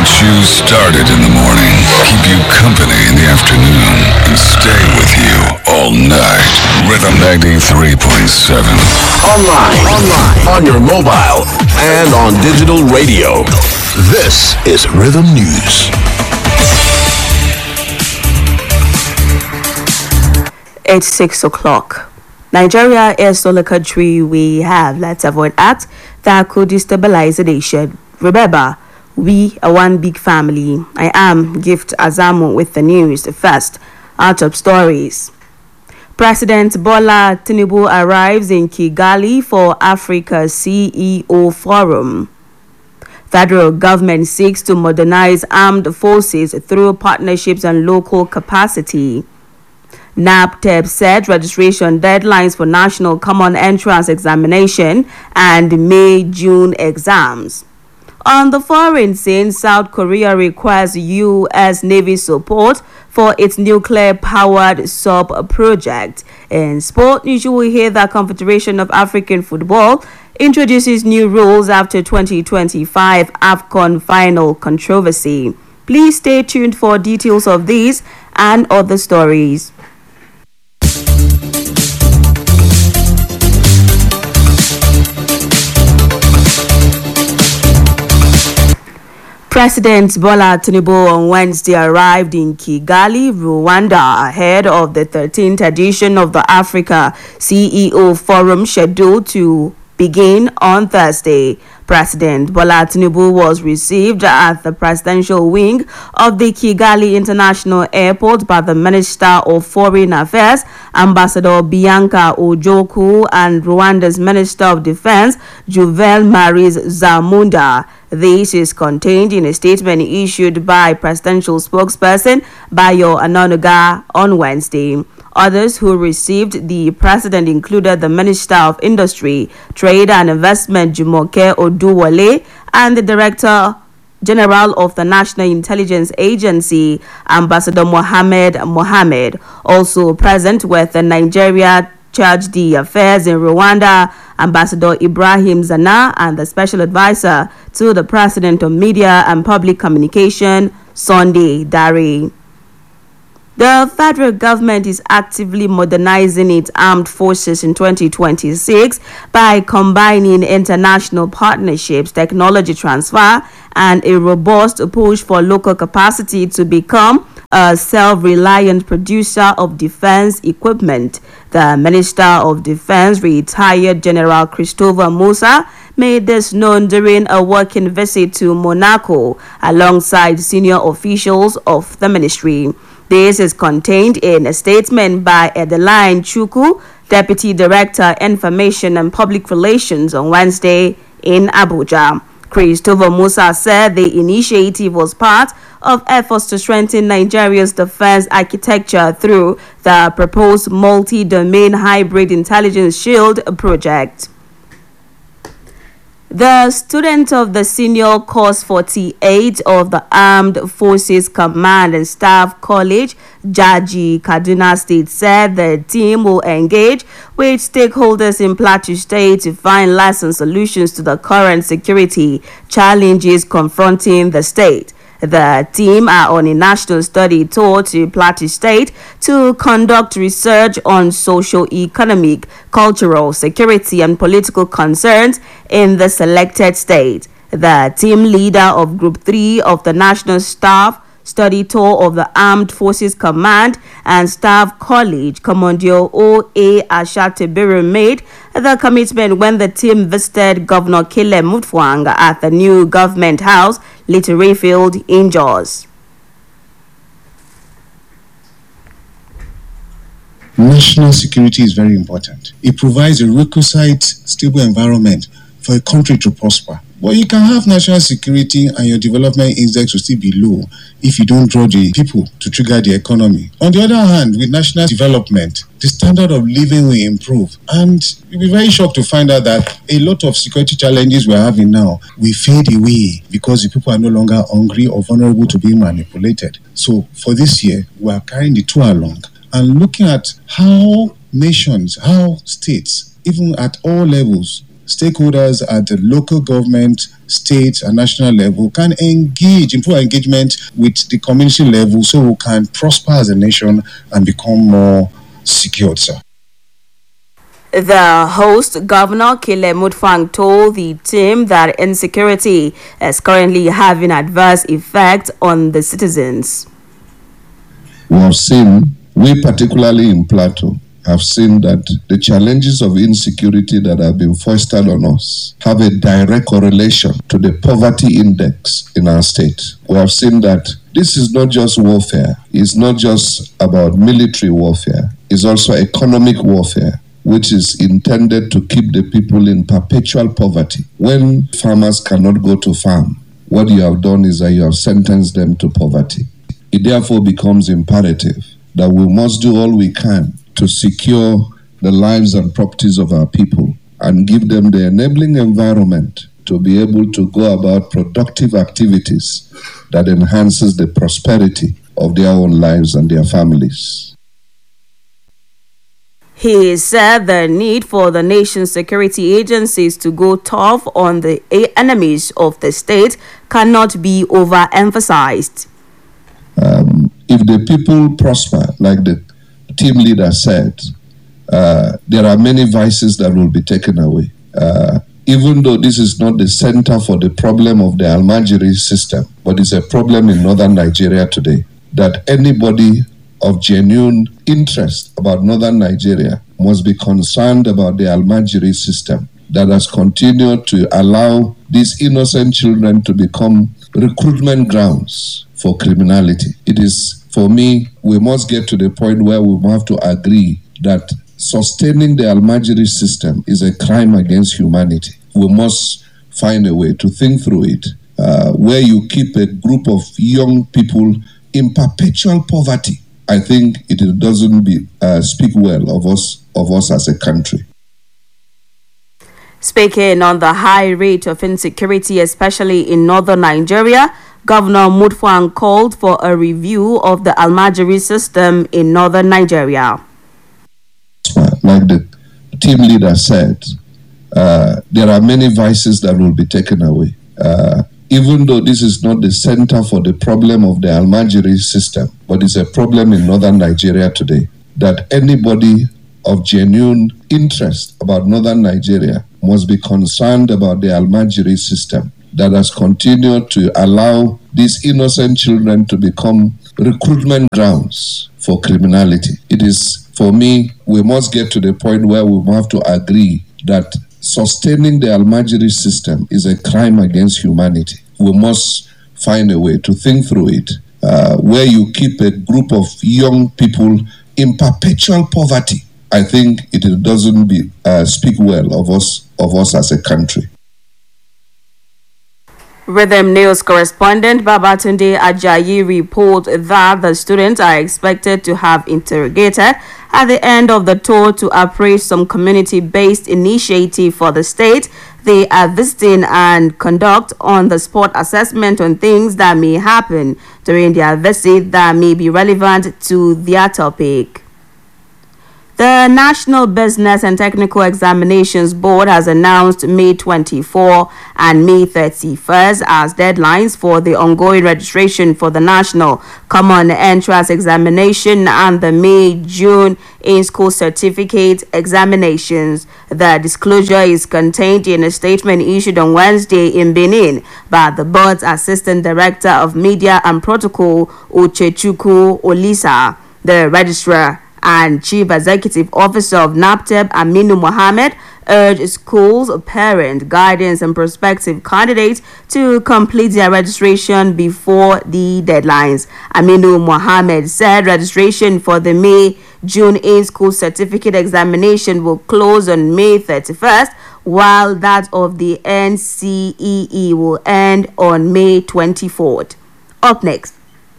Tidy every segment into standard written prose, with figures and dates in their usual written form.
Get you started in the morning, keep you company in the afternoon, and stay with you all night. Rhythm 93.7. Online, on your mobile, and on digital radio. This is Rhythm News. It's 6 o'clock. Nigeria is the only country we have. Let's avoid acts that could destabilize the nation. Remember, we are one big family. I am Gift Azamu with the news. First, our top stories. President Bola Tinubu arrives in Kigali for Africa CEO Forum. Federal government seeks to modernize armed forces through partnerships and local capacity. NABTEB set registration deadlines for National Common Entrance Examination and May-June exams. On the foreign scene, South Korea requires U.S. Navy support for its nuclear-powered sub project. In sport news, you will hear that Confederation of African Football introduces new rules after 2025 AFCON final controversy. Please stay tuned for details of these and other stories. President Bola Tinubu on Wednesday arrived in Kigali, Rwanda, ahead of the 13th edition of the Africa CEO Forum scheduled to begin on Thursday. President Bola Tinubu was received at the presidential wing of the Kigali International Airport by the Minister of Foreign Affairs, Ambassador Bianca Ojoku, and Rwanda's Minister of Defense, Juvel Maris Zamunda. This is contained in a statement issued by presidential spokesperson Bayo Anonuga on Wednesday. Others who received the president included the Minister of Industry, Trade and Investment, Jumoke Oduwole, and the Director General of the National Intelligence Agency, Ambassador Mohammed. Also present were the Nigeria Charge d'Affaires in Rwanda, Ambassador Ibrahim Zana, and the Special Advisor to the President of Media and Public Communication, Sunday Dare. The federal government is actively modernizing its armed forces in 2026 by combining international partnerships, technology transfer, and a robust push for local capacity to become a self-reliant producer of defense equipment. The Minister of Defense, retired General Christopher Musa, made this known during a working visit to Monaco alongside senior officials of the ministry. This is contained in a statement by Adeline Chukwu, Deputy Director, Information and Public Relations, on Wednesday in Abuja. Christopher Musa said the initiative was part of efforts to strengthen Nigeria's defense architecture through the proposed multi-domain hybrid intelligence shield project. The student of the Senior Course 48 of the Armed Forces Command and Staff College, Jaji, Kaduna State, said the team will engage with stakeholders in Plateau State to find lasting solutions to the current security challenges confronting the state. The team are on a national study tour to Plateau State to conduct research on socio-economic, cultural, security, and political concerns in the selected state. The team leader of Group 3 of the National Staff Study Tour of the Armed Forces Command and Staff College, Commander O.A. Ashatebiru, made the commitment when the team visited Governor Kile Mutfwang at the new government house, Little Rayfield, in Jos. National security is very important. It provides a requisite stable environment for a country to prosper. But you can have national security and your development index will still be low if you don't draw the people to trigger the economy. On the other hand, with national development, the standard of living will improve. And you'll be very shocked to find out that a lot of security challenges we're having now will fade away because the people are no longer hungry or vulnerable to being manipulated. So for this year, we are carrying the two along and looking at how nations, how states, even at all levels, stakeholders at the local government, state, and national level can improve engagement with the community level so we can prosper as a nation and become more secured, sir. The host, Governor Kile Mutfwang, told the team that insecurity is currently having adverse effects on the citizens. We particularly in Plateau, have seen that the challenges of insecurity that have been foisted on us have a direct correlation to the poverty index in our state. We have seen that this is not just warfare, it's not just about military warfare, it's also economic warfare, which is intended to keep the people in perpetual poverty. When farmers cannot go to farm, what you have done is that you have sentenced them to poverty. It therefore becomes imperative that we must do all we can to secure the lives and properties of our people and give them the enabling environment to be able to go about productive activities that enhances the prosperity of their own lives and their families. He said the need for the nation's security agencies to go tough on the enemies of the state cannot be overemphasized. If the people prosper, like the team leader said, there are many vices that will be taken away. Even though this is not the center for the problem of the Almajiri system, but it's a problem in northern Nigeria today, that anybody of genuine interest about northern Nigeria must be concerned about the Almajiri system that has continued to allow these innocent children to become recruitment grounds for criminality. It is, for me, we must get to the point where we have to agree that sustaining the Almajiri system is a crime against humanity. We must find a way to think through it, where you keep a group of young people in perpetual poverty. I think it doesn't speak well of us as a country. Speaking on the high rate of insecurity, especially in northern Nigeria, Governor Mutfwang called for a review of the Almajiri system in northern Nigeria. Like the team leader said, there are many vices that will be taken away. Even though this is not the center for the problem of the Almajiri system, but it's a problem in northern Nigeria today, that anybody of genuine interest about northern Nigeria must be concerned about the Almajiri system that has continued to allow these innocent children to become recruitment grounds for criminality. It is, for me, we must get to the point where we have to agree that sustaining the Almajiri system is a crime against humanity. We must find a way to think through it, where you keep a group of young people in perpetual poverty. I think it doesn't speak well of us as a country. Rhythm News correspondent Babatunde Ajayi reports that the students are expected to have interrogated at the end of the tour to appraise some community-based initiative for the state. They are visiting and conduct on-the-spot assessment on things that may happen during their visit that may be relevant to their topic. The National Business and Technical Examinations Board has announced May 24 and May 31st as deadlines for the ongoing registration for the National Common Entrance Examination and the May-June in-school certificate examinations. The disclosure is contained in a statement issued on Wednesday in Benin by the board's Assistant Director of Media and Protocol, Uchechukwu Olisa. The registrar and Chief Executive Officer of NAPTEP, Aminu Mohammed, urged schools, parents, guidance, and prospective candidates to complete their registration before the deadlines. Aminu Mohammed said registration for the May-June in-school certificate examination will close on May 31st, while that of the NCEE will end on May 24th. Up next.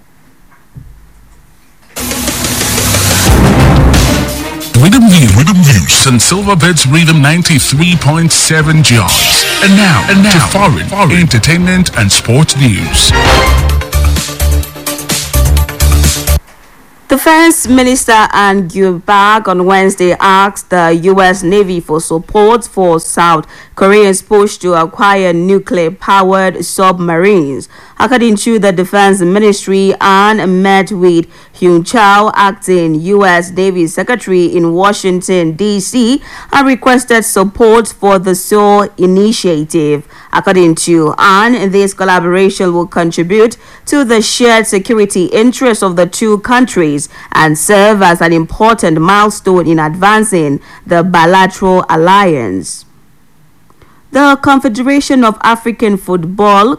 Rhythm News, St. Silverbirds Rhythm 93.7 jobs. And now to foreign entertainment and sports news. Defense Minister Ann Gilbag on Wednesday asked the U.S. Navy for support for South Korea's push to acquire nuclear-powered submarines. According to the Defense Ministry, Ann met with Hyun Chao, acting U.S. Navy Secretary in Washington, D.C., and requested support for the Seoul initiative. According to Ann, this collaboration will contribute to the shared security interests of the two countries and serve as an important milestone in advancing the bilateral alliance. The Confederation of African Football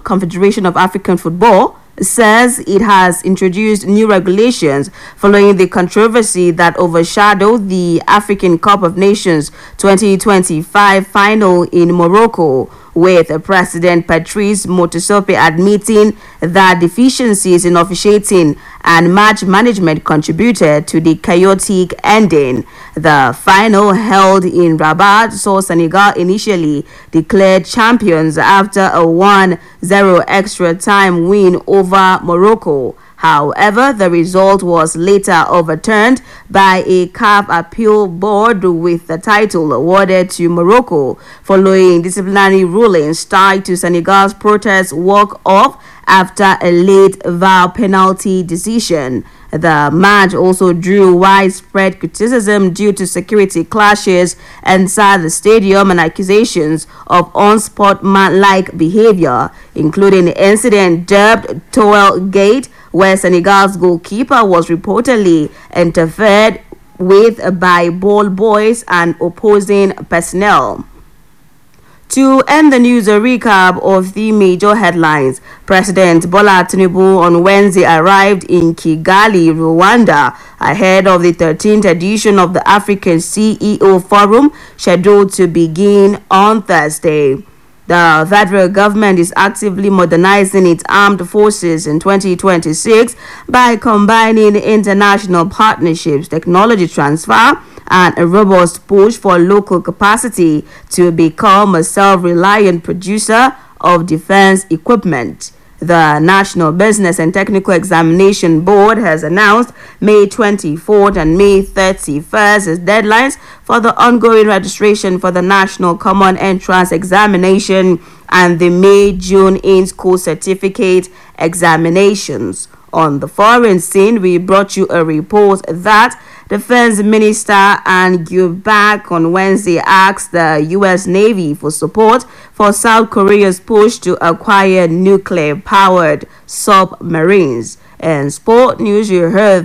says it has introduced new regulations following the controversy that overshadowed the African Cup of Nations 2025 final in Morocco, with President Patrice Motsepe admitting that deficiencies in officiating and match management contributed to the chaotic ending. The final, held in Rabat, saw Senegal initially declared champions after a 1-0 extra time win over Morocco. However, the result was later overturned by a CAF appeal board, with the title awarded to Morocco following disciplinary rulings tied to Senegal's protest walk-off after a late VAR penalty decision. The match also drew widespread criticism due to security clashes inside the stadium and accusations of unsportsmanlike behavior, including the incident dubbed Towel Gate, where Senegal's goalkeeper was reportedly interfered with by ball boys and opposing personnel. To end the news, a recap of the major headlines. President Bola Tinubu on Wednesday arrived in Kigali, Rwanda, ahead of the 13th edition of the African CEO Forum, scheduled to begin on Thursday. The federal government is actively modernizing its armed forces in 2026 by combining international partnerships, technology transfer, and a robust push for local capacity to become a self-reliant producer of defense equipment. The National Business and Technical Examination Board has announced May 24th and May 31st as deadlines for the ongoing registration for the National Common Entrance Examination and the May-June in-school certificate examinations. On the foreign scene, we brought you a report that Defense Minister Ann Gilbag on Wednesday asked the U.S. Navy for support for South Korea's push to acquire nuclear-powered submarines. In sport news, you heard